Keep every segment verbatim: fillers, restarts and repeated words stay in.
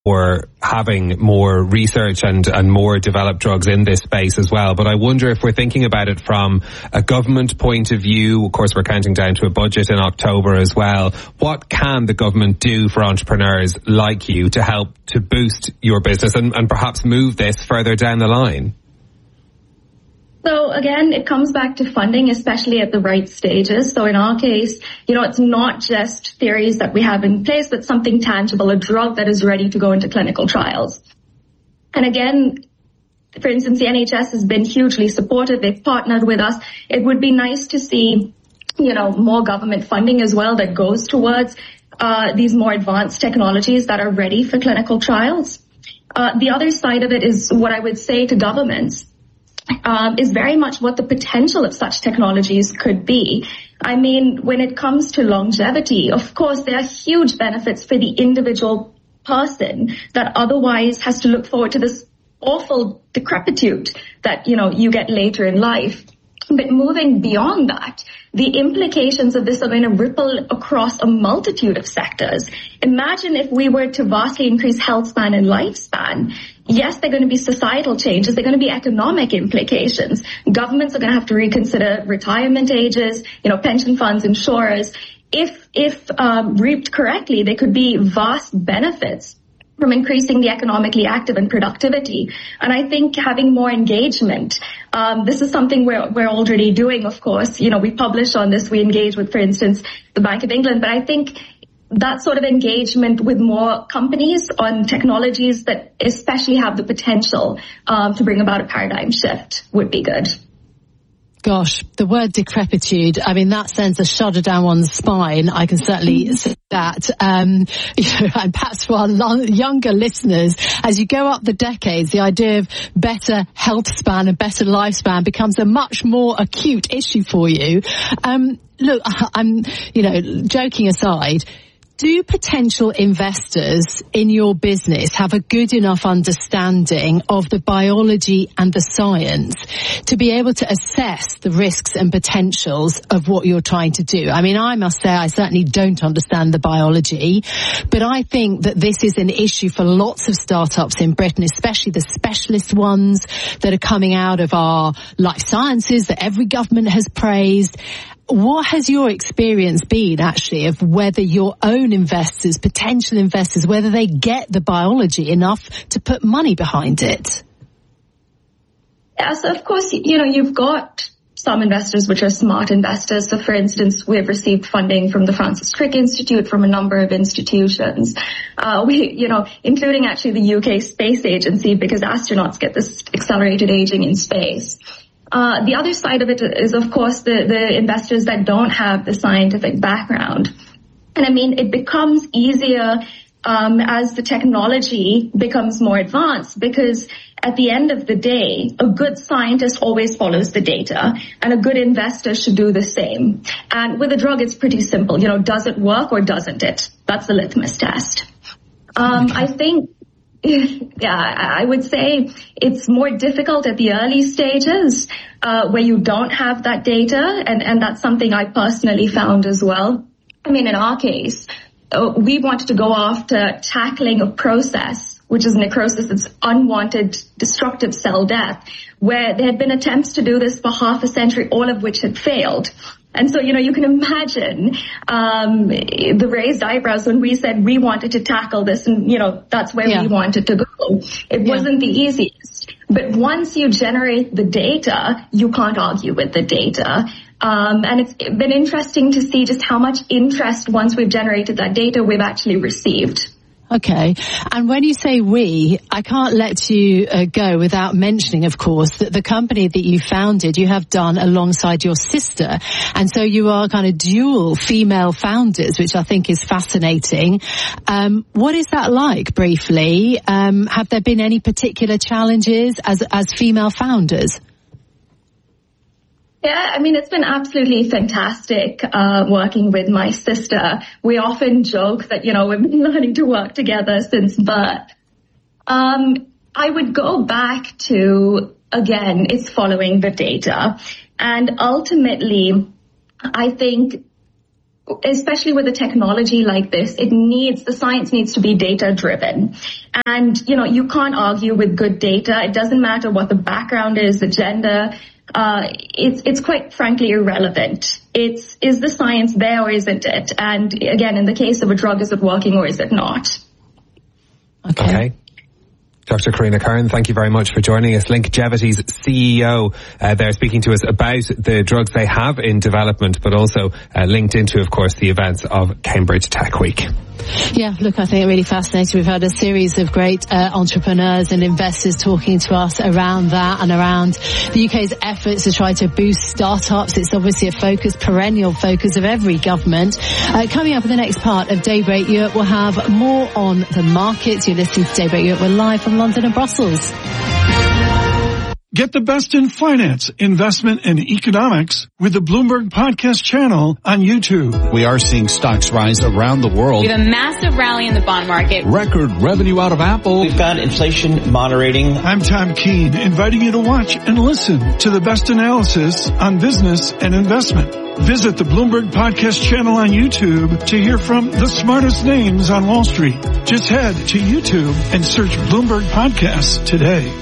for having more research and, and more developed drugs in this space as well. But I wonder if we're thinking about it from a government point of view. Of course, we're counting down to a budget in October as well. What can the government do for entrepreneurs like you to help to boost your business and, and perhaps move this further down the line? So again, it comes back to funding, especially at the right stages. So in our case, you know, it's not just theories that we have in place, but something tangible, a drug that is ready to go into clinical trials. And again, for instance, the N H S has been hugely supportive. They've partnered with us. It would be nice to see, you know, more government funding as well that goes towards uh, these more advanced technologies that are ready for clinical trials. Uh, the other side of it is what I would say to governments. Um, is very much what the potential of such technologies could be. I mean, when it comes to longevity, of course, there are huge benefits for the individual person that otherwise has to look forward to this awful decrepitude that, you know, you get later in life. But moving beyond that, the implications of this are going to ripple across a multitude of sectors. Imagine if we were to vastly increase health span and lifespan. Yes, there are going to be societal changes. There are going to be economic implications. Governments are going to have to reconsider retirement ages, you know, pension funds, insurers. If, if um, reaped correctly, there could be vast benefits from increasing the economically active and productivity. And I think having more engagement, um, this is something we're, we're already doing, of course. You know, we publish on this, we engage with, for instance, the Bank of England. But I think that sort of engagement with more companies on technologies that especially have the potential um, to bring about a paradigm shift would be good. Gosh, the word decrepitude, I mean, that sends a shudder down one's spine. I can certainly see that. Um, you know, and perhaps for our long, younger listeners, as you go up the decades, the idea of better health span and better lifespan becomes a much more acute issue for you. Um, look, I'm, you know, joking aside, do potential investors in your business have a good enough understanding of the biology and the science to be able to assess the risks and potentials of what you're trying to do? I mean, I must say I certainly don't understand the biology, but I think that this is an issue for lots of startups in Britain, especially the specialist ones that are coming out of our life sciences that every government has praised. What has your experience been, actually, of whether your own investors, potential investors, whether they get the biology enough to put money behind it? Yeah, so of course, you know, you've got some investors which are smart investors. So for instance, we've received funding from the Francis Crick Institute, from a number of institutions, uh, we, you know, including actually the U K Space Agency, because astronauts get this accelerated aging in space. Uh, the other side of it is, of course, the, the investors that don't have the scientific background. And I mean, it becomes easier um, as the technology becomes more advanced, because at the end of the day, a good scientist always follows the data, and a good investor should do the same. And with a drug, it's pretty simple. You know, does it work or doesn't it? That's the litmus test. Um, okay. I think... Yeah, I would say it's more difficult at the early stages uh, where you don't have that data, and, and that's something I personally found as well. I mean, in our case, uh, we wanted to go after tackling a process, which is necrosis, it's unwanted destructive cell death, where there had been attempts to do this for half a century, all of which had failed. And so, you know, you can imagine um the raised eyebrows when we said we wanted to tackle this, and, you know, that's where yeah. we wanted to go. It yeah. wasn't the easiest. But once you generate the data, you can't argue with the data. Um and it's been interesting to see just how much interest, once we've generated that data, we've actually received. Okay. And when you say we, I can't let you uh, go without mentioning, of course, that the company that you founded, you have done alongside your sister. And so you are kind of dual female founders, which I think is fascinating. Um, what is that like, briefly? Um, have there been any particular challenges as, as female founders? Yeah, I mean, it's been absolutely fantastic uh working with my sister. We often joke that, you know, we've been learning to work together since birth. Um, I would go back to, again, it's following the data. And ultimately, I think especially with a technology like this, it needs, the science needs to be data driven. And, you know, you can't argue with good data. It doesn't matter what the background is, the gender. Uh, it's, it's quite frankly irrelevant. It's, is the science there or isn't it? And again, in the case of a drug, is it working or is it not? Okay. okay. Doctor Karina Kern, thank you very much for joining us. Linkegevity's C E O, uh, they're speaking to us about the drugs they have in development, but also uh, linked into, of course, the events of Cambridge Tech Week. Yeah, look, I think it's really fascinating. We've had a series of great uh, entrepreneurs and investors talking to us around that and around the U K's efforts to try to boost startups. It's obviously a focus, perennial focus of every government. Uh, coming up in the next part of Daybreak Europe, we'll have more on the markets. You're listening to Daybreak Europe. We're live from London and Brussels. Get the best in finance, investment, and economics with the Bloomberg Podcast channel on YouTube. We are seeing stocks rise around the world. We have a massive rally in the bond market. Record revenue out of Apple. We've got inflation moderating. I'm Tom Keene, inviting you to watch and listen to the best analysis on business and investment. Visit the Bloomberg Podcast channel on YouTube to hear from the smartest names on Wall Street. Just head to YouTube and search Bloomberg Podcasts today.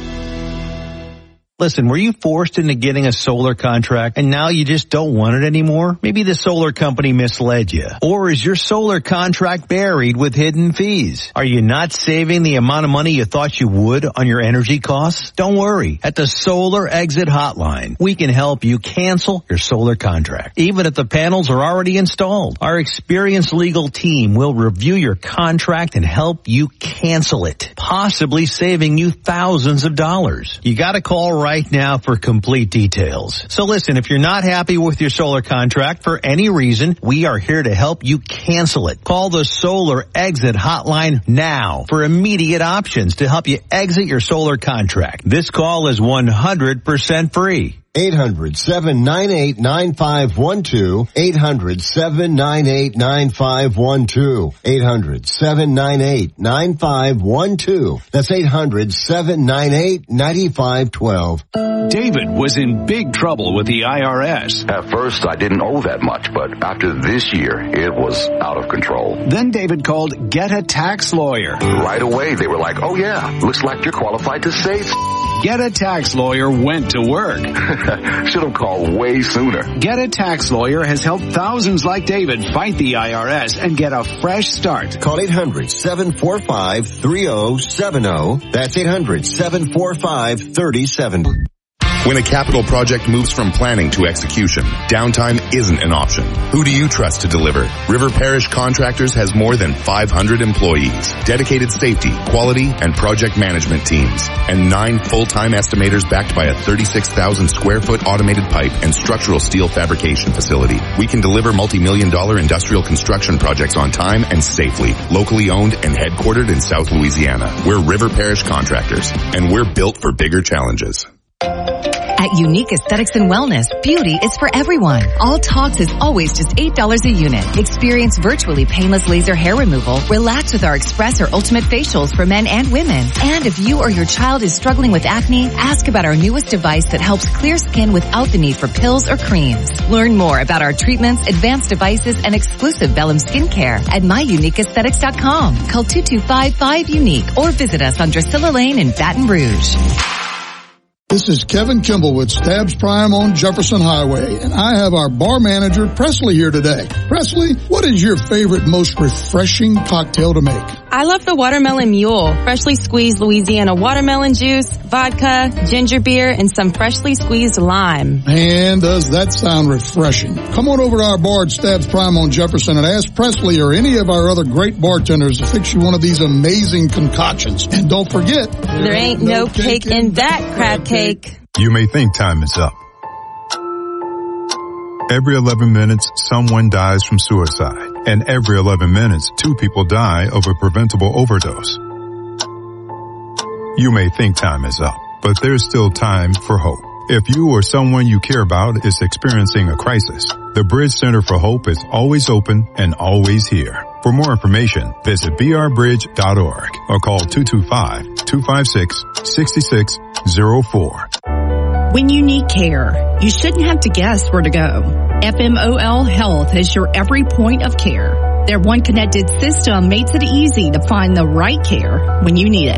Listen, were you forced into getting a solar contract and now you just don't want it anymore? Maybe the solar company misled you. Or is your solar contract buried with hidden fees? Are you not saving the amount of money you thought you would on your energy costs? Don't worry. At the Solar Exit Hotline, we can help you cancel your solar contract, even if the panels are already installed. Our experienced legal team will review your contract and help you cancel it, possibly saving you thousands of dollars. You gotta call right right now for complete details. So listen, if you're not happy with your solar contract for any reason, we are here to help you cancel it. Call the Solar Exit Hotline now for immediate options to help you exit your solar contract. This call is one hundred percent free. eight hundred, seven nine eight, nine five one two. eight hundred, seven nine eight, nine five one two. eight hundred, seven nine eight, nine five one two. That's eight hundred, seven nine eight, nine five one two. David was in big trouble with the I R S. At first, I didn't owe that much, but after this year, it was out of control. Then David called Get a Tax Lawyer. Right away, they were like, oh yeah, looks like you're qualified to save. Get a Tax Lawyer went to work. Should have called way sooner. Get a Tax Lawyer has helped thousands like David fight the I R S and get a fresh start. Call eight hundred, seven four five, three oh seven oh. That's eight hundred, seven four five, three oh seven oh. When a capital project moves from planning to execution, downtime isn't an option. Who do you trust to deliver? River Parish Contractors has more than five hundred employees, dedicated safety, quality, and project management teams, and nine full-time estimators backed by a thirty-six thousand square foot automated pipe and structural steel fabrication facility. We can deliver multi-million dollar industrial construction projects on time and safely, locally owned and headquartered in South Louisiana. We're River Parish Contractors, and we're built for bigger challenges. At Unique Aesthetics and Wellness, beauty is for everyone. All Talks is always just eight dollars a unit. Experience virtually painless laser hair removal. Relax with our Express or Ultimate facials for men and women. And if you or your child is struggling with acne, ask about our newest device that helps clear skin without the need for pills or creams. Learn more about our treatments, advanced devices, and exclusive Bellum skincare at my unique aesthetics dot com. Call two two five, five, unique or visit us on Drusilla Lane in Baton Rouge. This is Kevin Kimball with Stabs Prime on Jefferson Highway, and I have our bar manager, Presley, here today. Presley, what is your favorite, most refreshing cocktail to make? I love the Watermelon Mule. Freshly squeezed Louisiana watermelon juice, vodka, ginger beer, and some freshly squeezed lime. And does that sound refreshing? Come on over to our bar at Stabs Prime on Jefferson and ask Presley or any of our other great bartenders to fix you one of these amazing concoctions. And don't forget, there ain't no cake in that crab cake. You may think time is up. Every eleven minutes, someone dies from suicide. And every eleven minutes, two people die of a preventable overdose. You may think time is up, but there's still time for hope. If you or someone you care about is experiencing a crisis, the Bridge Center for Hope is always open and always here. For more information, visit b r bridge dot org or call two two five, two five six, six six zero four. When you need care, you shouldn't have to guess where to go. F M O L Health is your every point of care. Their one connected system makes it easy to find the right care when you need it.